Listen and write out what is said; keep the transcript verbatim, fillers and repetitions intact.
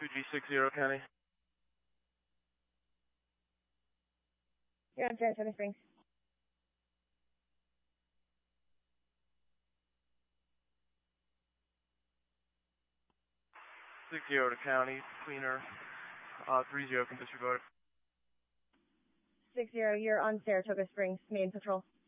two G six zero County. You're on Saratoga Springs. six zero to County, cleaner, uh, three zero can disregard. six zero, you're on Saratoga Springs, main patrol.